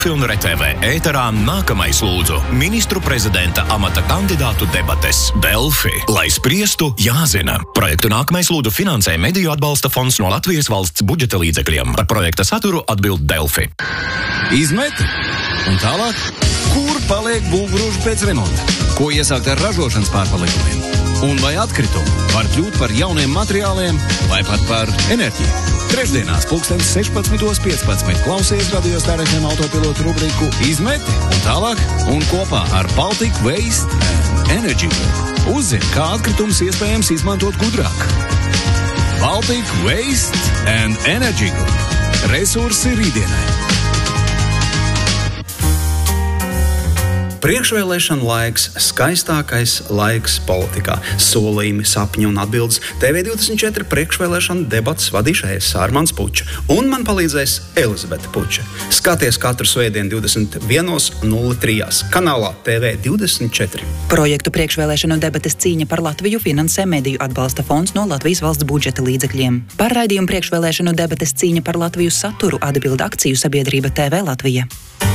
Un RTV ēterā nākamais lūdzu ministru prezidenta amata kandidātu debates. Delfi, lai spriestu, jāzina. Projektu nākamais lūdzu finansē Mediju atbalsta fonds no Latvijas valsts budžeta līdzekļiem. Par projekta saturu atbild Delfi. Izmet un tālāk, kur paliek būvgrūži pēc remonta? Ko iesākt ar ražošanas pārpalikumiem? Un vai atkritumi var kļūt par jauniem materiāliem vai pat par enerģiju? Trešdienās 16:15 klausies Radio Star FM autopilotu rubriku Izmeti un tālāk un kopā ar Baltic Waste and Energy Group. Uzzini, kā atkritumus iespējams izmantot gudrāk. Baltic Waste and Energy Group. Resursi rītdienai. Priekšvēlēšana laiks, skaistākais laiks politikā. Solījumi, sapņi un atbildes. TV24 priekšvēlēšana debatas vadīšu es, Armands Puča, un man palīdzēs Elizabete Puča. Skaties katru svētdienu 21:03 kanālā TV24. Projektu priekšvēlēšanu debates cīņa par Latviju finansē Mediju atbalsta fonds no Latvijas valsts budžeta līdzekļiem. Par raidījumu priekšvēlēšanu debates cīņa par Latviju saturu atbild akciju sabiedrība TV Latvija.